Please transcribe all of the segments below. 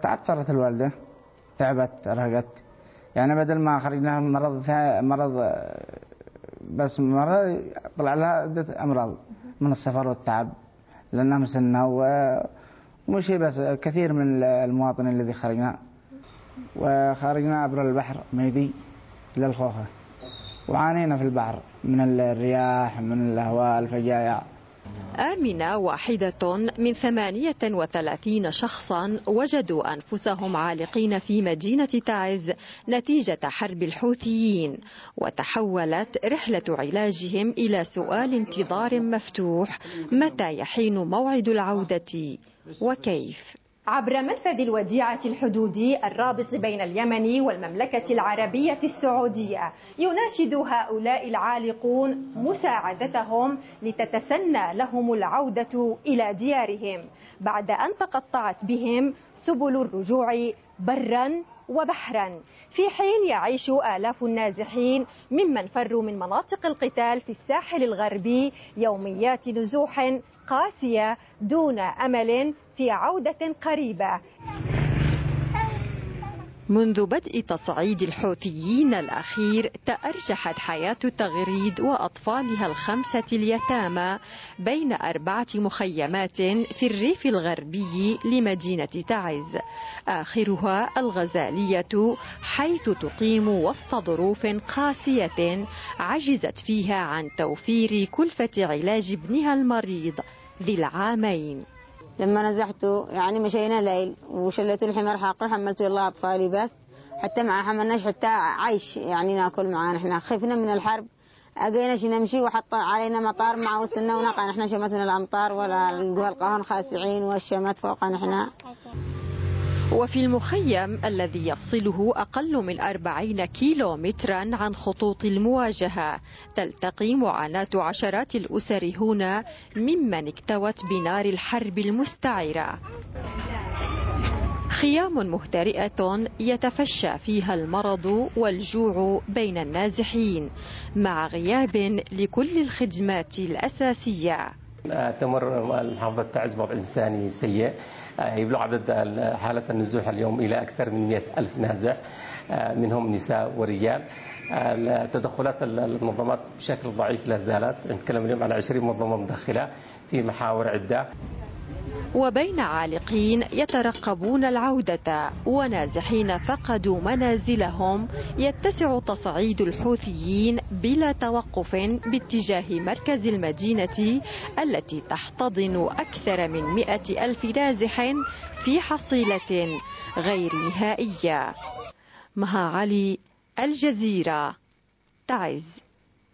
تعثرت الوالدة، تعبت، أرهقت، يعني بدل ما خرجناها مرض بس مرض طلع لها عدة أمراض من السفر والتعب لأنها مسنة، ومش بس كثير من المواطنين الذي وخرجنا عبر البحر ميدي للخوخة، وعانينا في البحر من الرياح، من الأهواء، الفجايع. آمنة واحدة من 38 شخصا وجدوا أنفسهم عالقين في مدينة تعز نتيجة حرب الحوثيين، وتحولت رحلة علاجهم إلى سؤال انتظار مفتوح: متى يحين موعد العودة وكيف؟ عبر منفذ الوديعة الحدودي الرابط بين اليمن والمملكة العربية السعودية يناشد هؤلاء العالقون مساعدتهم لتتسنى لهم العودة إلى ديارهم بعد أن تقطعت بهم سبل الرجوع برا وبحرا، في حين يعيش آلاف النازحين ممن فروا من مناطق القتال في الساحل الغربي يوميات نزوح قاسية دون أمل في عودة قريبة. منذ بدء تصعيد الحوثيين الأخير تأرجحت حياة تغريد وأطفالها ال5 اليتامى بين 4 مخيمات في الريف الغربي لمدينة تعز، آخرها الغزالية، حيث تقيم وسط ظروف قاسية عجزت فيها عن توفير كلفة علاج ابنها المريض ذي العامين. لما نزحته يعني مشينا ليل وشليت الحمار حاقي وحملت الله أطفالي، بس حتى ما حملناش حتى عيش يعني ناكل معانا، احنا خفنا من الحرب، اجيناش نمشي وحط علينا مطار مع وسطنا ونقع، احنا شمت من الامطار ولا القهن خاسعين والشمت فوقنا احنا. وفي المخيم الذي يفصله أقل من 40 كيلومترا عن خطوط المواجهة تلتقي معاناة عشرات الأسر هنا ممن اكتوت بنار الحرب المستعرة. خيام مهترئة يتفشى فيها المرض والجوع بين النازحين مع غياب لكل الخدمات الأساسية. تمر محافظة تعز بوضع إنساني سيء، يبلغ عدد حالة النزوح اليوم إلى أكثر من 100,000 نازح، منهم نساء ورجال. تدخلات المنظمات بشكل ضعيف لا زالت، نتكلم اليوم عن 20 منظمة مدخلة في محاور عدة. وبين عالقين يترقبون العودة ونازحين فقدوا منازلهم يتسع تصعيد الحوثيين بلا توقف باتجاه مركز المدينة التي تحتضن أكثر من 100,000 نازح في حصيلة غير نهائية. مها علي، الجزيرة، تعز.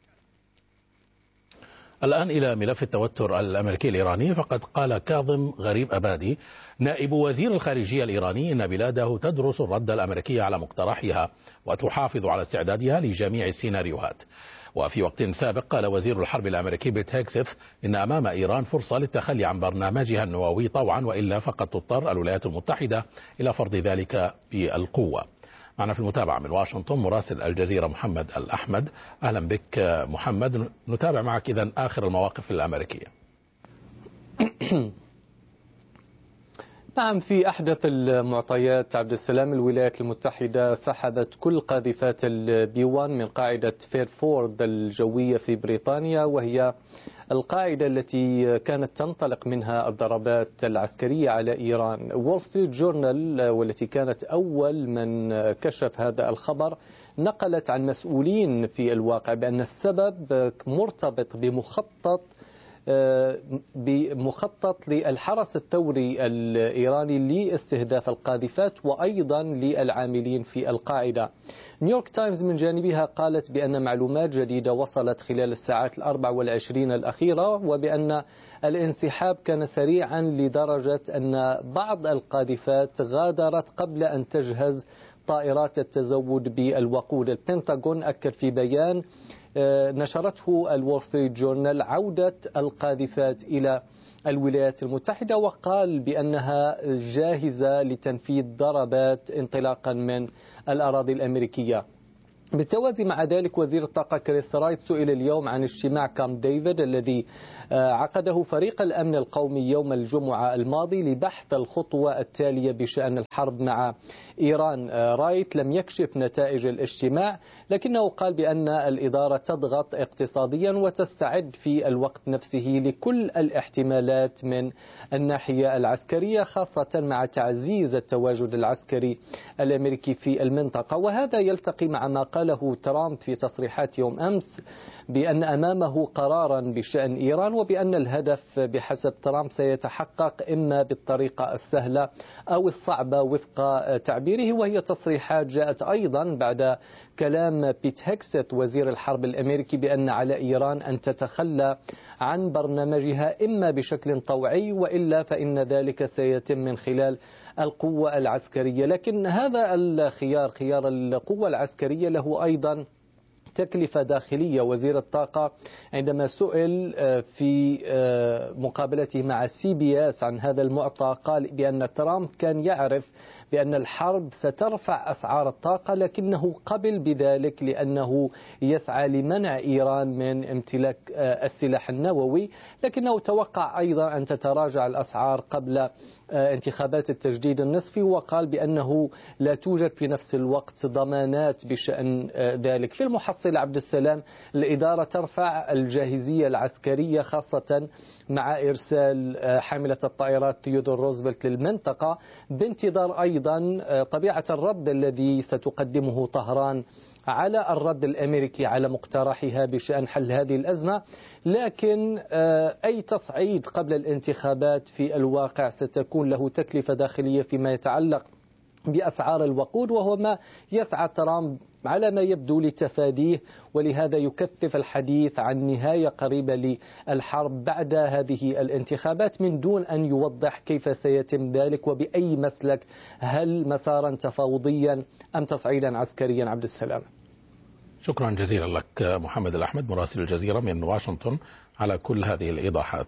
الآن إلى ملف التوتر الأمريكي الإيراني، فقد قال كاظم غريب أبادي نائب وزير الخارجية الإيراني إن بلاده تدرس الرد الأمريكي على مقترحها وتحافظ على استعدادها لجميع السيناريوهات. وفي وقت سابق قال وزير الحرب الأمريكي بيت هيكسث إن أمام إيران فرصة للتخلي عن برنامجها النووي طوعا، وإلا فقد تضطر الولايات المتحدة إلى فرض ذلك بالقوة. معنا في المتابعة من واشنطن مراسل الجزيرة محمد الأحمد. أهلا بك محمد، نتابع معك إذن آخر المواقف الأمريكية. نعم، في أحدث المعطيات عبد السلام، الولايات المتحدة سحبت كل قاذفات البي 1 من قاعدة فيرفورد الجوية في بريطانيا، وهي القاعدة التي كانت تنطلق منها الضربات العسكرية على إيران. وول ستريت جورنال والتي كانت أول من كشف هذا الخبر نقلت عن مسؤولين في الواقع بأن السبب مرتبط بمخطط للحرس الثوري الإيراني لاستهداف القاذفات وأيضا للعاملين في القاعدة. نيويورك تايمز من جانبها قالت بأن معلومات جديدة وصلت خلال الساعات 24 الأخيرة، وبأن الانسحاب كان سريعا لدرجة أن بعض القاذفات غادرت قبل أن تجهز طائرات التزود بالوقود. البنتاغون أكد في بيان نشرته الول ستريت جورنال عودة القاذفات إلى الولايات المتحدة، وقال بأنها جاهزة لتنفيذ ضربات انطلاقا من الأراضي الأمريكية. بالتوازي مع ذلك وزير الطاقة كريس رايت سئل اليوم عن اجتماع كامب ديفيد الذي عقده فريق الأمن القومي يوم الجمعة الماضي لبحث الخطوة التالية بشأن الحرب مع إيران. رايت لم يكشف نتائج الاجتماع، لكنه قال بأن الإدارة تضغط اقتصاديا وتستعد في الوقت نفسه لكل الاحتمالات من الناحية العسكرية، خاصة مع تعزيز التواجد العسكري الأمريكي في المنطقة. وهذا يلتقي مع ما قاله ترامب في تصريحات يوم أمس بأن أمامه قرارا بشأن إيران، وبأن الهدف بحسب ترامب سيتحقق إما بالطريقة السهلة أو الصعبة وفق تعبيره. وهي تصريحات جاءت أيضا بعد كلام بيت هيكست وزير الحرب الأمريكي بأن على إيران أن تتخلى عن برنامجها إما بشكل طوعي وإلا فإن ذلك سيتم من خلال القوة العسكرية. لكن هذا الخيار، خيار القوة العسكرية، له أيضا تكلفة داخلية. وزير الطاقة عندما سئل في مقابلته مع CBS عن هذا المعطى قال بأن ترامب كان يعرف بأن الحرب سترفع أسعار الطاقة، لكنه قبل بذلك لأنه يسعى لمنع إيران من امتلاك السلاح النووي، لكنه توقع أيضا أن تتراجع الأسعار قبل انتخابات التجديد النصفي، وقال بأنه لا توجد في نفس الوقت ضمانات بشأن ذلك. في المحصل عبد السلام، الإدارة ترفع الجاهزية العسكرية خاصة مع إرسال حاملة الطائرات تيودور روزفلت للمنطقة، بانتظار أيضا طبيعة الرد الذي ستقدمه طهران على الرد الأمريكي على مقترحها بشأن حل هذه الأزمة. لكن أي تصعيد قبل الانتخابات في الواقع ستكون له تكلفة داخلية فيما يتعلق بأسعار الوقود، وهو ما يسعى ترامب على ما يبدو لتفاديه، ولهذا يكثف الحديث عن نهاية قريبة للحرب بعد هذه الانتخابات من دون أن يوضح كيف سيتم ذلك وبأي مسلك، هل مسارا تفاوضيا أم تصعيدا عسكريا. عبد السلام، شكرا جزيلا لك محمد الأحمد مراسل الجزيرة من واشنطن على كل هذه الإيضاحات.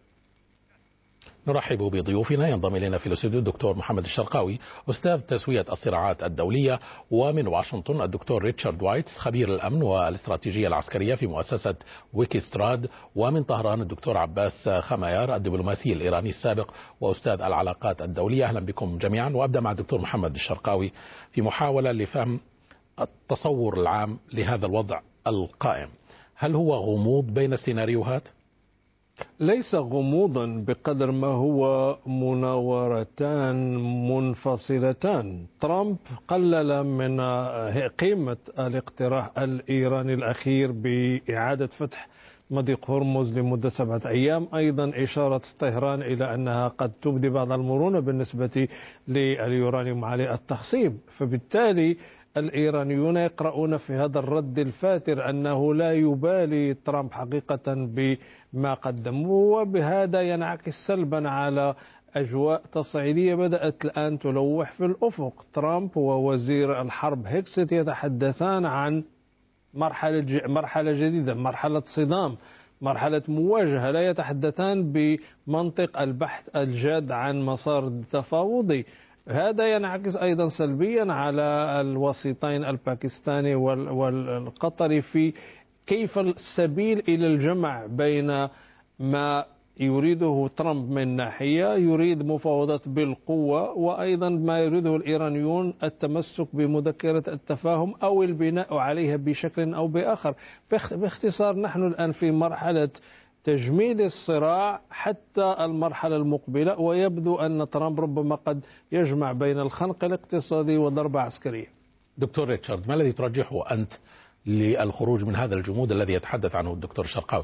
نرحب بضيوفنا. ينضم إلينا في الاستوديو الدكتور محمد الشرقاوي أستاذ تسوية الصراعات الدولية، ومن واشنطن الدكتور ريتشارد وايتس خبير الأمن والاستراتيجية العسكرية في مؤسسة ويكيستراد، ومن طهران الدكتور عباس خمايار الدبلوماسي الإيراني السابق وأستاذ العلاقات الدولية. أهلا بكم جميعا. وأبدأ مع الدكتور محمد الشرقاوي في محاولة لفهم التصور العام لهذا الوضع القائم. هل هو غموض بين السيناريوهات؟ ليس غموضا بقدر ما هو مناورتان منفصلتان. ترامب قلل من قيمة الاقتراح الإيراني الأخير بإعادة فتح مضيق هرمز لمدة 7 أيام، أيضا إشارة طهران إلى أنها قد تبدي بعض المرونة بالنسبة لليورانيوم على التخصيب. فبالتالي الإيرانيون يقرؤون في هذا الرد الفاتر أنه لا يبالي ترامب حقيقة بما قدموه، وبهذا ينعكس سلبا على أجواء تصعيدية بدأت الآن تلوح في الأفق. ترامب ووزير الحرب هيكست يتحدثان عن مرحلة جديدة، مرحلة صدام، مرحلة مواجهة، لا يتحدثان بمنطق البحث الجاد عن مسار تفاوضي. هذا ينعكس أيضا سلبيا على الوسيطين الباكستاني والقطري في كيف السبيل إلى الجمع بين ما يريده ترامب من ناحية، يريد مفاوضات بالقوة، وأيضا ما يريده الإيرانيون التمسك بمذكرة التفاهم أو البناء عليها بشكل أو بآخر. باختصار نحن الآن في مرحلة تجميد الصراع حتى المرحلة المقبلة، ويبدو أن ترامب ربما قد يجمع بين الخنق الاقتصادي وضربة عسكرية. دكتور ريتشارد، ما الذي ترجحه أنت للخروج من هذا الجمود الذي يتحدث عنه الدكتور الشرقاوي؟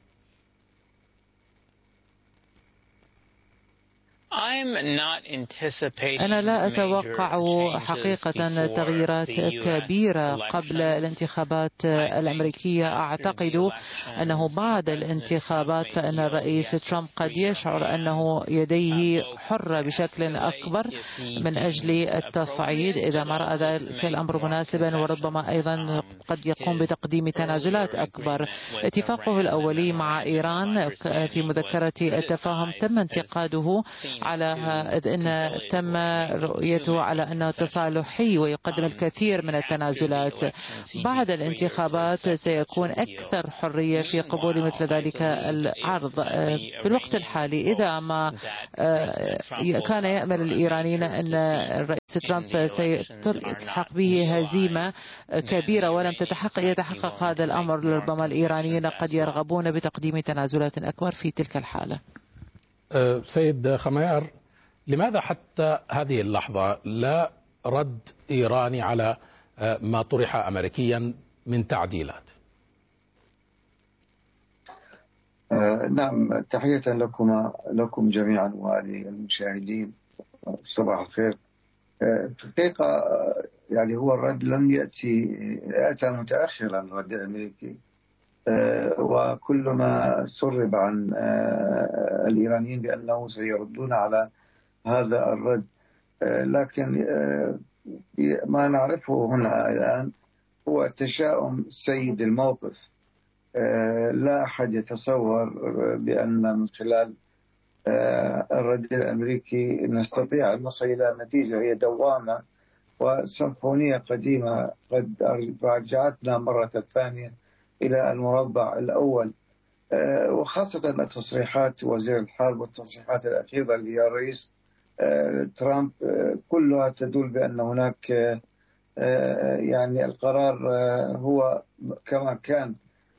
أنا لا أتوقع حقيقة تغييرات كبيرة قبل الانتخابات الأمريكية. أعتقد أنه بعد الانتخابات فإن الرئيس ترامب قد يشعر أنه يديه حرة بشكل أكبر من أجل التصعيد إذا ما رأى ذلك الأمر مناسبا، وربما أيضا قد يقوم بتقديم تنازلات أكبر. اتفاقه الأولي مع إيران في مذكرة التفاهم تم انتقاده على أن تم رؤيته على أنه تصالحي ويقدم الكثير من التنازلات. بعد الانتخابات سيكون أكثر حرية في قبول مثل ذلك العرض. في الوقت الحالي إذا ما كان يأمل الإيرانيين أن الرئيس ترامب سيلحق به هزيمة كبيرة ولم يتحقق هذا الأمر، لربما الإيرانيين قد يرغبون بتقديم تنازلات أكبر في تلك الحالة. سيد خميار، لماذا حتى هذه اللحظة لا رد إيراني على ما طرح أمريكيا من تعديلات؟ نعم، تحية لكم جميعا وللمشاهدين. صباح الخير. في الحقيقة يعني هو الرد لم أتى متأخرا، الرد الأمريكي، وكل ما سرب عن الإيرانيين بأنه سيردون على هذا الرد، لكن ما نعرفه هنا الآن هو تشاؤم سيد الموقف. لا أحد يتصور بأن من خلال الرد الأمريكي نستطيع أن نصل إلى نتيجة هي دوامة وسيمفونية قديمة قد رجعتنا مرة ثانية إلى المربع الأول، وخاصة تصريحات وزير الحرب والتصريحات الأخيرة للرئيس ترامب كلها تدل بأن هناك يعني القرار هو كما كان،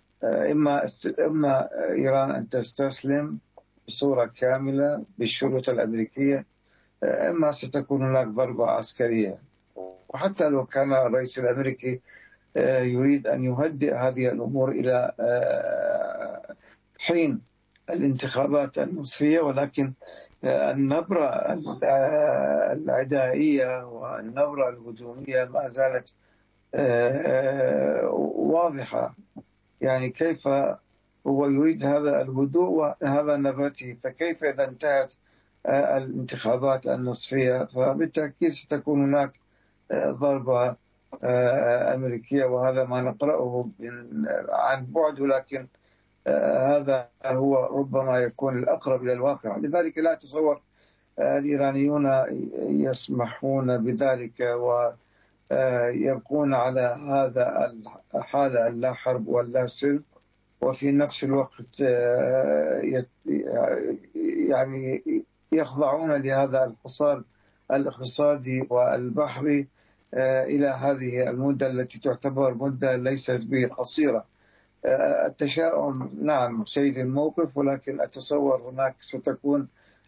إما إيران أن تستسلم بصورة كاملة بالشروط الأمريكية، إما ستكون هناك ضربة عسكرية. وحتى لو كان الرئيس الأمريكي يريد أن يهدئ هذه الأمور إلى حين الانتخابات النصفية، ولكن النبرة العدائية والنبرة الهجومية ما زالت واضحة. يعني كيف هو يريد هذا الهدوء وهذا نبرته، فكيف إذا انتهت الانتخابات النصفية؟ فبالتأكيد ستكون هناك ضربة أمريكية، وهذا ما نقرأه عن بعد، ولكن هذا هو ربما يكون الأقرب إلى الواقع. لذلك لا أتصور الإيرانيون يسمحون بذلك ويبقون على هذا الحالة اللا حرب واللا سلم، وفي نفس الوقت يعني يخضعون لهذا الحصار الاقتصادي والبحري إلى هذه المدة التي تعتبر مدة ليست بقصيرة. التشاؤم نعم سيد الموقف، ولكن أتصور هناك ستكون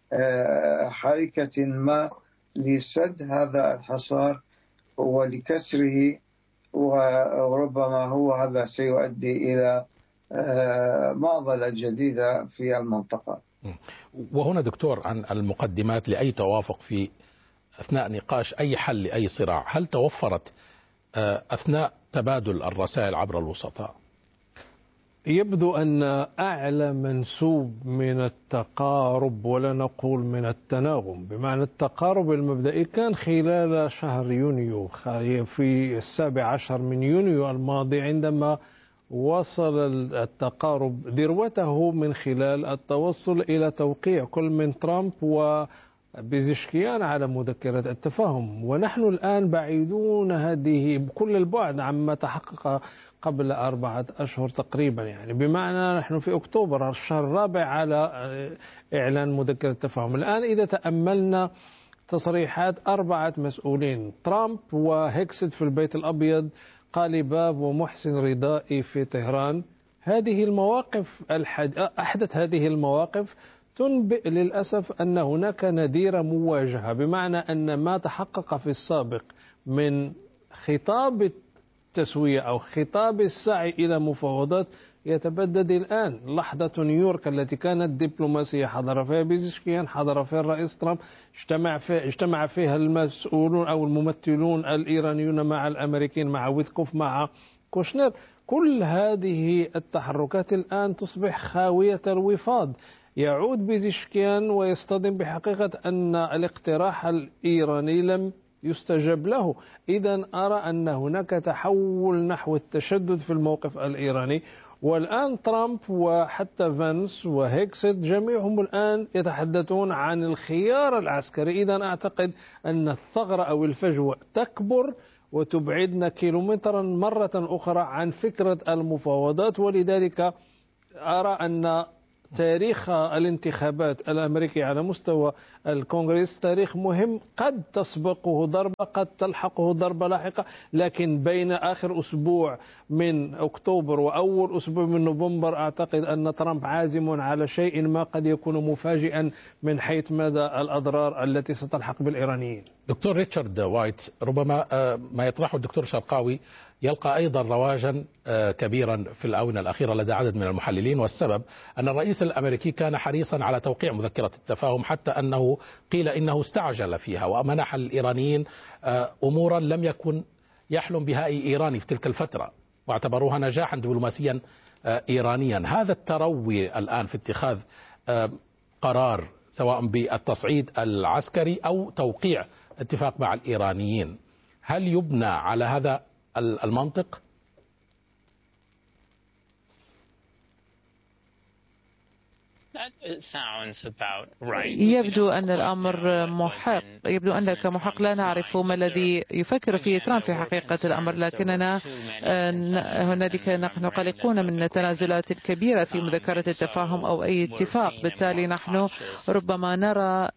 حركة ما لسد هذا الحصار ولكسره، وربما هو هذا سيؤدي إلى معضلة جديدة في المنطقة. وهنا دكتور عن المقدمات لأي توافق في أثناء نقاش أي حل لأي صراع، هل توفرت أثناء تبادل الرسائل عبر الوسطاء؟ يبدو أن أعلى منسوب من التقارب ولا نقول من التناغم، بمعنى التقارب المبدئي كان خلال شهر يونيو، في 17 من يونيو الماضي، عندما وصل التقارب ذروته من خلال التوصل إلى توقيع كل من ترامب وبيزشكيان على مذكرة التفاهم. ونحن الآن بعيدون هذه بكل البعد عما تحقق قبل 4 أشهر تقريبا، يعني بمعنى نحن في أكتوبر الشهر الرابع على إعلان مذكرة التفاهم. الآن إذا تأملنا تصريحات 4 مسؤولين، ترامب وهيكسد في البيت الأبيض، قاليباف ومحسن رضائي في طهران، هذه المواقف أحدث هذه المواقف تنبئ للأسف أن هناك نذير مواجهة، بمعنى أن ما تحقق في السابق من خطاب التسوية أو خطاب السعي إلى مفاوضات يتبدد الآن. لحظة نيويورك التي كانت دبلوماسية حضر فيها بيزشكيان، حضر فيها الرئيس ترامب، اجتمع فيها المسؤولون أو الممثلون الإيرانيون مع الأمريكيين، مع ويتكوف، مع كوشنر. كل هذه التحركات الآن تصبح خاوية الوفاض. يعود بيزشكيان ويصطدم بحقيقة أن الاقتراح الإيراني لم يستجب له. إذا أرى أن هناك تحول نحو التشدد في الموقف الإيراني. والآن ترامب وحتى فانس وهيكسيت جميعهم الآن يتحدثون عن الخيار العسكري. إذا أعتقد أن الثغرة أو الفجوة تكبر وتبعدنا كيلومترا مرة أخرى عن فكرة المفاوضات. ولذلك أرى أن تاريخ الانتخابات الأمريكية على مستوى الكونغرس تاريخ مهم، قد تسبقه ضربة قد تلحقه ضربة لاحقة، لكن بين آخر أسبوع من أكتوبر وأول أسبوع من نوفمبر أعتقد أن ترامب عازم على شيء ما قد يكون مفاجئا من حيث مدى الأضرار التي ستلحق بالإيرانيين. دكتور ريتشارد وايت، ربما ما يطرحه الدكتور شرقاوي يلقى أيضا رواجا كبيرا في الآونة الأخيرة لدى عدد من المحللين، والسبب أن الرئيس الأمريكي كان حريصا على توقيع مذكرة التفاهم، حتى أنه قيل إنه استعجل فيها ومنح الإيرانيين أمورا لم يكن يحلم بها أي إيراني في تلك الفترة، واعتبروها نجاحا دبلوماسيا إيرانيا. هذا التروي الآن في اتخاذ قرار سواء بالتصعيد العسكري أو توقيع اتفاق مع الإيرانيين، هل يبنى على هذا المنطق؟ يبدو أن الأمر محق، يبدو أنك محق. لا نعرف ما الذي يفكر فيه ترامب في حقيقة الأمر، لكننا هنالك نحن قلقون من التنازلات الكبيرة في مذكرة التفاهم أو أي اتفاق. بالتالي نحن ربما نرى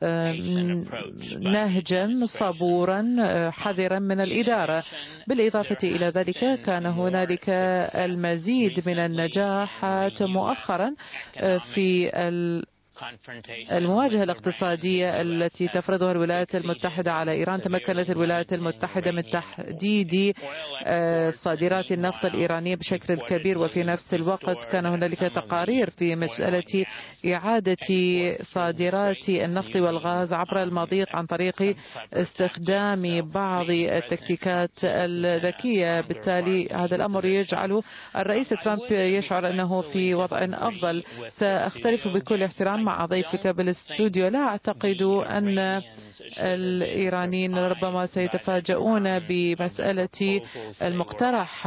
نهجا صبورا حذرا من الإدارة. بالإضافة إلى ذلك كان هنالك المزيد من النجاحات مؤخرا في المواجهة الاقتصادية التي تفرضها الولايات المتحدة على إيران. تمكنت الولايات المتحدة من تحديد صادرات النفط الإيرانية بشكل كبير، وفي نفس الوقت كان هنالك تقارير في مسألة إعادة صادرات النفط والغاز عبر المضيق عن طريق استخدام بعض التكتيكات الذكية. بالتالي هذا الأمر يجعل الرئيس ترامب يشعر أنه في وضع أفضل. سأختلف بكل احترام مع ضيفك بالاستوديو، لا أعتقد أن الإيرانيين ربما سيتفاجؤون بمسألة المقترح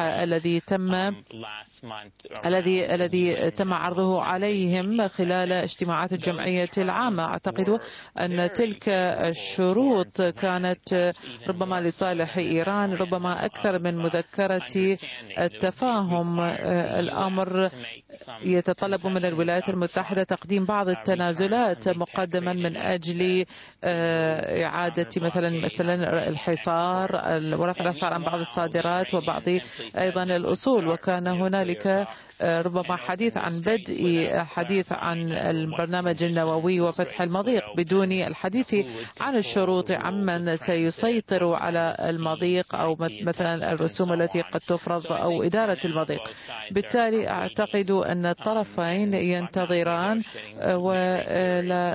الذي تم عرضه عليهم خلال اجتماعات الجمعية العامة. أعتقد أن تلك الشروط كانت ربما لصالح إيران ربما أكثر من مذكرة التفاهم. الأمر يتطلب من الولايات المتحدة تقديم بعض التنازلات مقدما من أجل إعادة مثلا الحصار ورفع الأسعار عن بعض الصادرات وبعض أيضا الأصول. وكان هنالك ربما حديث عن البرنامج النووي وفتح المضيق بدون الحديث عن الشروط عمن سيسيطر على المضيق أو مثلا الرسوم التي قد تفرض أو إدارة المضيق. بالتالي أعتقد أن الطرفين ينتظران ولا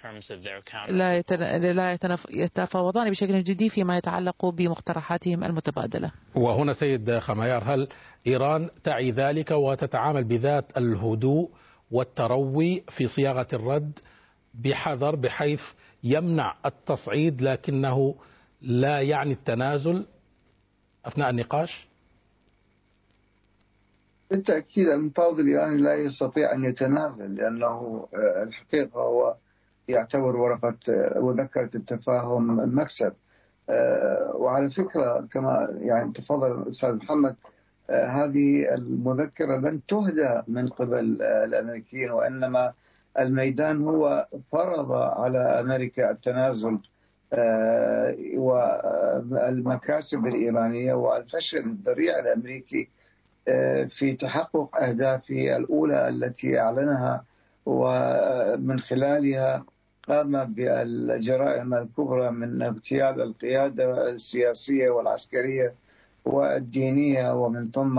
يتفاوضان بشكل جدي فيما يتعلق بمقترحاتهم المتبادلة. وهنا سيد خميار، هل إيران تعي ذلك وتتعامل بذات الهدوء والتروي في صياغة الرد بحذر بحيث يمنع التصعيد لكنه لا يعني التنازل أثناء النقاش؟ بالتأكيد المفاوض الإيراني لا يستطيع أن يتنازل، لأنه الحقيقة هو يعتبر مذكرة التفاهم مكسب. وعلى فكرة كما يعني تفضل الأستاذ محمد، هذه المذكرة لن تهدى من قبل الأمريكيين، وإنما الميدان هو فرض على أمريكا التنازل والمكاسب الإيرانية والفشل الذريع الأمريكي في تحقق أهدافه الأولى التي أعلنها، ومن خلالها قام بالجرائم الكبرى من اغتيال القيادة السياسية والعسكرية والدينية، ومن ثم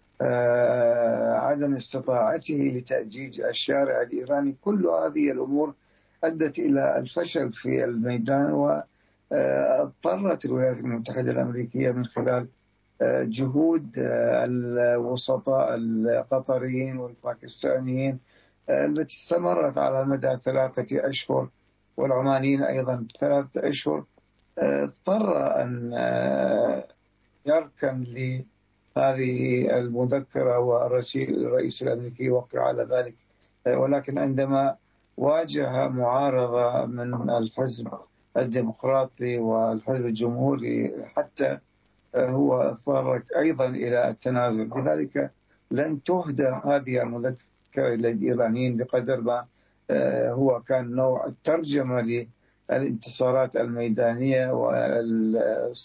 عدم استطاعته لتأجيج الشارع الإيراني. كل هذه الأمور أدت إلى الفشل في الميدان، واضطرت الولايات المتحدة الأمريكية من خلال جهود الوسطاء القطريين والباكستانيين التي استمرت على مدى 3 أشهر، والعمانيين أيضا 3 أشهر، اضطر أن يركن لهذه المذكرة والرئيس الأمريكي يوقع على ذلك، ولكن عندما واجه معارضة من الحزب الديمقراطي والحزب الجمهوري حتى هو اضطر أيضا إلى التنازل. لذلك لن تهدى هذه المذكرة إلى الإيرانيين بقدر ما هو كان نوع الترجمة للانتصارات الميدانية